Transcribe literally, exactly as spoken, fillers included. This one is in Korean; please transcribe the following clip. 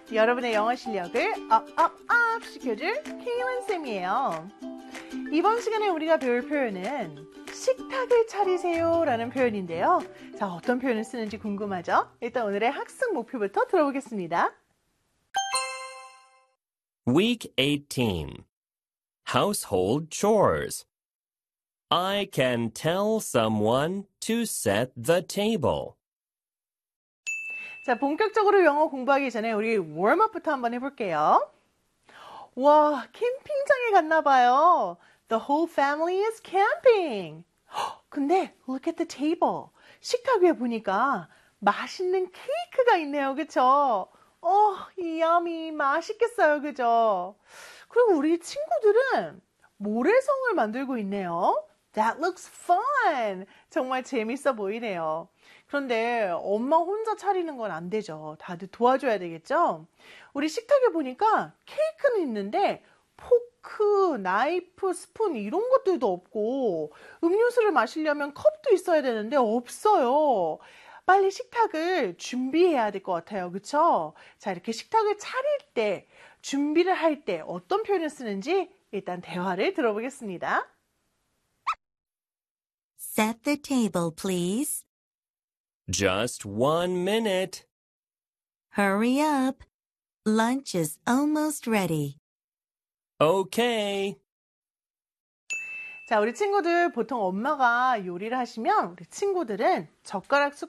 여러분의 영어 실력을 업업업 시켜줄 케일런 쌤이에요. 이번 시간에 우리가 배울 표현은 식탁을 차리세요 라는 표현인데요. 자, 어떤 표현을 쓰는지 궁금하죠? 일단 오늘의 학습 목표부터 들어보겠습니다. Week eighteen. Household chores. I can tell someone to set the table. 자, 본격적으로 영어 공부하기 전에 우리 웜업부터 한번 해볼게요. 와, 캠핑장에 갔나 봐요. The whole family is camping. 근데 look at the table. 식탁 위에 보니까 맛있는 케이크가 있네요. 그쵸? 어, yummy. 맛있겠어요. 그죠? 그리고 우리 친구들은 모래성을 만들고 있네요. That looks fun. 정말 재밌어 보이네요. 그런데 엄마 혼자 차리는 건 안 되죠. 다들 도와줘야 되겠죠? 우리 식탁에 보니까 케이크는 있는데 포크, 나이프, 스푼 이런 것들도 없고 음료수를 마시려면 컵도 있어야 되는데 없어요. 빨리 식탁을 준비해야 될 것 같아요. 그쵸? 자, 이렇게 식탁을 차릴 때, 준비를 할 때 어떤 표현을 쓰는지 일단 대화를 들어보겠습니다. Set the table, please. Just one minute. Hurry up. Lunch is almost ready. Okay. 자, 우리 친구들 보통 엄마가 요리를 하시면 우리 친구들은 젓가락,